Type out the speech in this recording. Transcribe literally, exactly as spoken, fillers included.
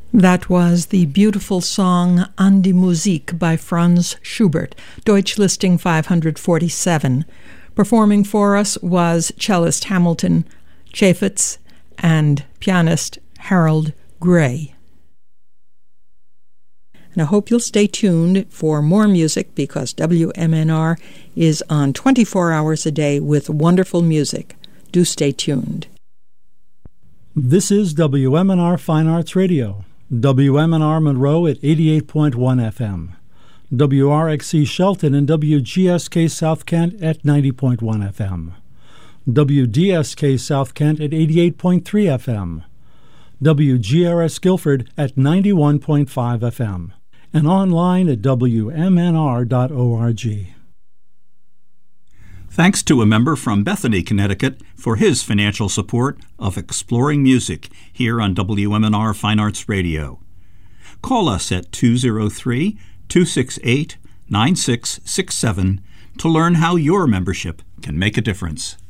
That was the beautiful song An die Musik by Franz Schubert, Deutsch listing five hundred forty-seven. Performing for us was cellist Hamilton Chaffetz and pianist Harold Gray. And I hope you'll stay tuned for more music because W M N R is on twenty-four hours a day with wonderful music. Do stay tuned. This is W M N R Fine Arts Radio. W M N R Monroe at eighty-eight point one F M. W R X C Shelton and W G S K South Kent at ninety point one F M. W D S K South Kent at eighty-eight point three F M. W G R S Guilford at ninety-one point five F M. And online at W M N R dot org. Thanks to a member from Bethany, Connecticut, for his financial support of Exploring Music here on W M N R Fine Arts Radio. Call us at two oh three, two six eight, nine six six seven to learn how your membership can make a difference.